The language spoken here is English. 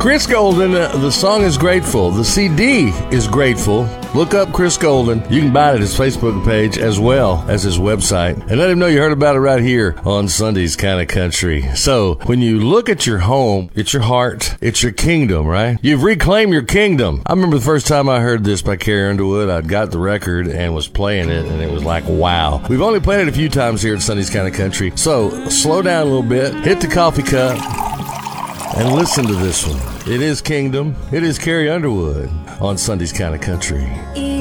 Chris Golden, the song is Grateful. The CD is Grateful. Look up Chris Golden. You can buy it at his Facebook page as well as his website. And let him know you heard about it right here on Sunday's Kind of Country. So when you look at your home, it's your heart, it's your kingdom, right? You've reclaimed your kingdom. I remember the first time I heard this by Carrie Underwood. I'd got the record and was playing it, and it was like, wow. We've only played it a few times here at Sunday's Kind of Country. So slow down a little bit, hit the coffee cup, and listen to this one. It is Kingdom. It is Carrie Underwood on Sunday's Kind of Country.